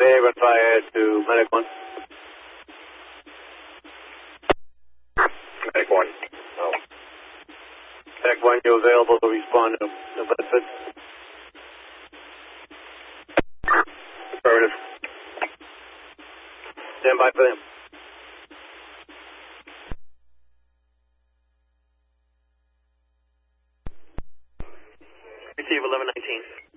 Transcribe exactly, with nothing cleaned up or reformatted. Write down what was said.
Okay, run fire to Medic one. Medic one. Oh. Medic one, you available to respond to New Bedford? Affirmative. Stand by for them. Receive eleven nineteen.